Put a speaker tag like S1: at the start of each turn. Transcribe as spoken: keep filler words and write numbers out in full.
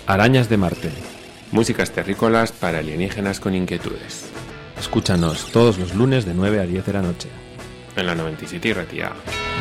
S1: Arañas de Marte.
S2: Músicas terrícolas para alienígenas con inquietudes.
S1: Escúchanos todos los lunes de nueve a diez de la noche.
S2: En la noventa y siete y Ratia.